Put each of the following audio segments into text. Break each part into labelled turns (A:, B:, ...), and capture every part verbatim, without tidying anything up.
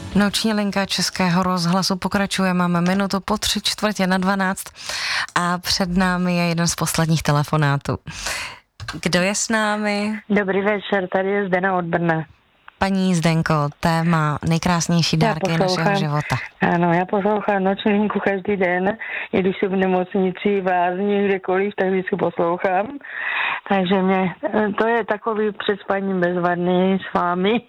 A: Noční linka Českého rozhlasu pokračuje, máme minutu po tři čtvrtě na dvanáct a před námi je jeden z posledních telefonátů. Kdo je s námi?
B: Dobrý večer, tady je Zdena od Brna.
A: Paní Zdenko, téma nejkrásnější dárky našeho života.
B: Ano, já poslouchám Noční linku každý den, i když jsem v nemocnici, v lázni, kdekoliv, tak vždycky poslouchám. Takže mě, to je takový před spaním bezvadný s vámi.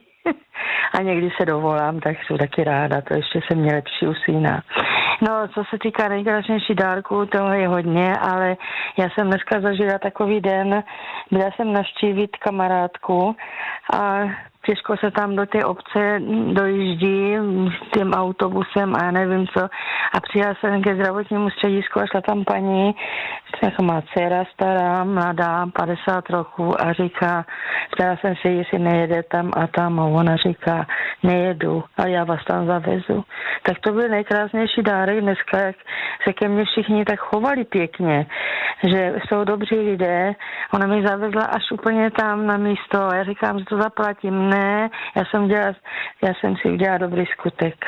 B: A někdy se dovolám, tak jsem taky ráda, to ještě se mě lepší usíná. No, co se týká nejkrásnější dárku, toho je hodně, ale já jsem dneska zažila takový den, byla jsem navštívit kamarádku a těžko se tam do té obce dojíždí tím autobusem a já nevím co. A přijela jsem ke zdravotnímu středisku a šla tam paní, tak má dcera stará, mladá, padesát roků a říká, ptala jsem se, jestli nejede tam a tam a ona říká, nejedu, ale já vás tam zavezu. Tak to byl nejkrásnější dárek dneska, jak se ke mně všichni tak chovali pěkně, že jsou dobří lidé. Ona mi zavezla až úplně tam na místo a já říkám, že to zaplatím. Ne, já jsem, dělala, já jsem si udělala dobrý skutek.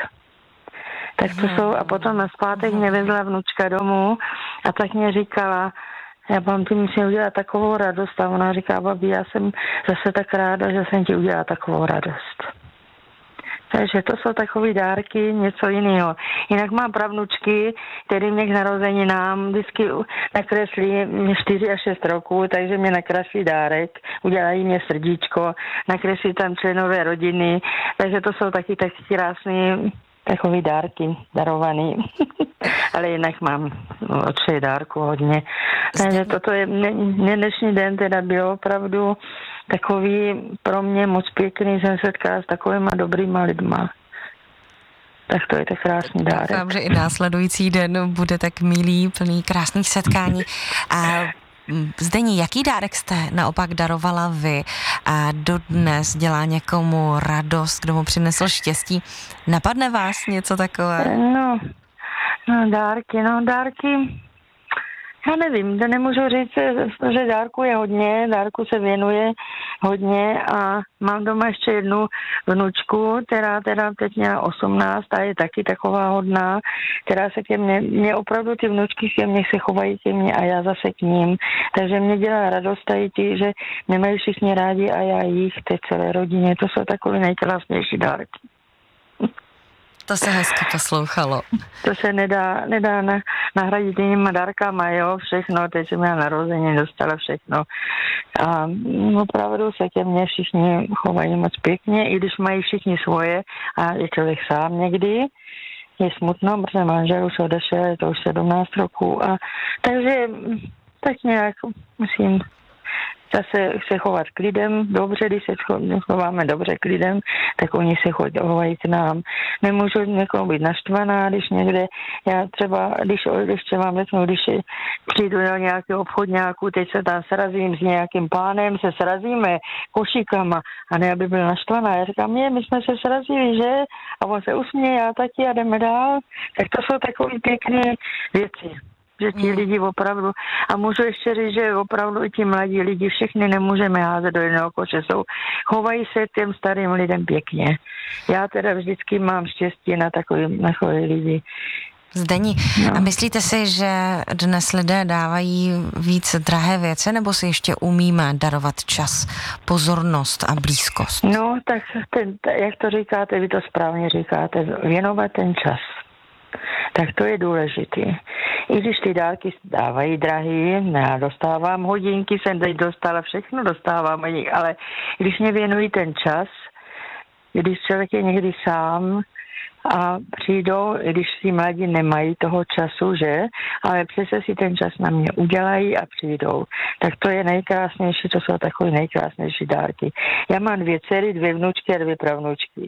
B: Tak to hmm. jsou, a potom na zpátek mě vezla vnučka domů a tak mě říkala, já vám ti musím udělat takovou radost a ona říká, babi, já jsem zase tak ráda, že jsem ti udělala takovou radost. Takže to jsou takové dárky, něco jiného. Jinak mám pravnučky, které mě k narozeninám vždycky nakreslí mě čtyři a šest roků, takže mě nakreslí dárek, udělají mě srdíčko, nakreslí tam členové rodiny, takže to jsou taky tak krásné takové dárky darované. Ale jinak mám od všech dárku hodně. Takže toto je, dnešní den teda byl opravdu takový pro mě moc pěkný, jsem se setkala s takovýma dobrýma lidma. Tak to je tak krásný dárek.
A: Doufám, že i následující den bude tak milý, plný krásných setkání. A Zdeni, jaký dárek jste naopak darovala vy a dodnes dělá někomu radost, kdo mu přinesl štěstí? Napadne vás něco takové?
B: No, no dárky, no dárky... Já nevím, to nemůžu říct, že dárku je hodně, dárku se věnuje hodně a mám doma ještě jednu vnučku, která teda teď měla osmnáct a je taky taková hodná, která se ke mně, mě opravdu ty vnučky ke mně se chovají ke mně a já zase k ním, takže mě dělá radost tady ti, že mě mají všichni rádi a já jich, té celé rodině, to jsou takové nejkrásnější dárky.
A: To se hezky poslouchalo.
B: To se nedá, nedá na, nahradit jinýma dárkama, jo, všechno, teď jsem já narození dostala všechno. A opravdu se ke mně všichni chovají moc pěkně, i když mají všichni svoje a je člověk sám někdy. Je smutno, protože manžel už odešel, je to už sedmnáct roků a takže tak nějak musím zase se chovat k lidem dobře, když se chováme dobře k lidem, tak oni se chovají k nám. Nemůžu někomu být naštvaná, když někde, já třeba, když ještě vám řeknu, když přijdu do nějakého obchodňáku, teď se tam srazím s nějakým pánem, se srazíme košíkama a ne, aby byl naštvaná. Já říkám, mě, my jsme se srazili, že? A on se usměje, já taky a jdeme dál. Tak to jsou takové pěkné věci. Že ti mm. lidi opravdu, a můžu ještě říct, že opravdu i ti mladí lidi všechny nemůžeme házet do jednoho koše, jsou, chovají se těm starým lidem pěkně. Já teda vždycky mám štěstí na takový, na takové lidi.
A: Zdeni, no. A myslíte si, že dnes lidé dávají víc drahé věci, nebo si ještě umíme darovat čas, pozornost a blízkost?
B: No, tak ten, jak to říkáte, vy to správně říkáte, věnovat ten čas. Tak to je důležitý. I když ty dárky dávají drahý, já dostávám hodinky, jsem teď dostala všechno, dostávám, ale když mě věnují ten čas, když člověk je někdy sám a přijdou, když si mladí nemají toho času, že, ale přece si ten čas na mě udělají a přijdou. Tak to je nejkrásnější, to jsou takové nejkrásnější dárky. Já mám dvě dcery, dvě vnučky a dvě pravnučky.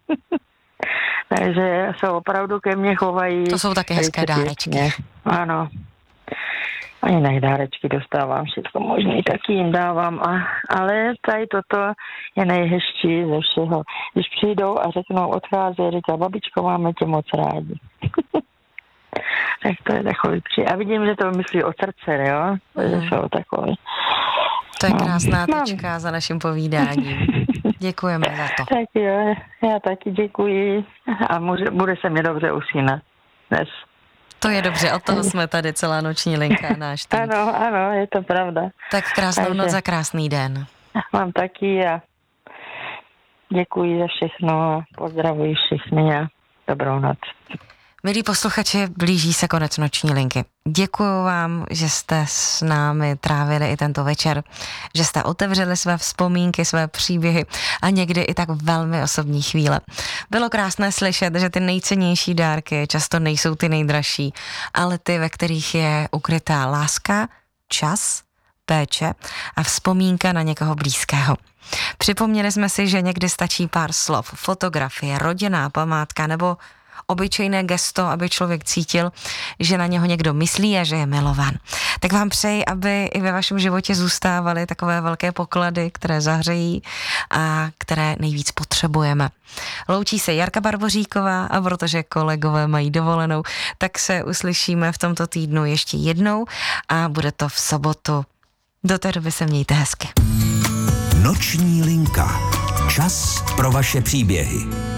B: Takže se opravdu ke mně chovají.
A: To jsou také hezké dárečky.
B: Pěkně. Ano. A jiné dárečky dostávám, všechno možný, taky jim dávám. A, ale tady toto je nejhezčí ze všeho. Když přijdou a řeknou, odcházejí, říká, babičko, máme tě moc rádi. Tak to je takový při. A vidím, že to myslí od srdce, jo? Takže jsou takový.
A: To je krásná tečka no. za naším povídáním. Děkujeme za to.
B: Tak jo, já taky děkuji a může, bude se mi dobře usínat dnes.
A: To je dobře, od toho jsme tady, celá noční linka náš tým.
B: Ano, ano, je to pravda.
A: Tak krásnou Takže noc a krásný den.
B: Mám taky a děkuji za všechno a pozdravuji všechny a dobrou noc.
A: Milí posluchači, blíží se konec noční linky. Děkuju vám, že jste s námi trávili i tento večer, že jste otevřeli své vzpomínky, své příběhy a někdy i tak velmi osobní chvíle. Bylo krásné slyšet, že ty nejcennější dárky často nejsou ty nejdražší, ale ty, ve kterých je ukrytá láska, čas, péče a vzpomínka na někoho blízkého. Připomněli jsme si, že někdy stačí pár slov, fotografie, rodinná památka nebo obyčejné gesto, aby člověk cítil, že na něho někdo myslí a že je milován. Tak vám přeji, aby i ve vašem životě zůstávaly takové velké poklady, které zahřejí a které nejvíc potřebujeme. Loučí se Jarka Barboříková a protože kolegové mají dovolenou, tak se uslyšíme v tomto týdnu ještě jednou a bude to v sobotu. Do té doby se mějte hezky.
C: Noční linka. Čas pro vaše příběhy.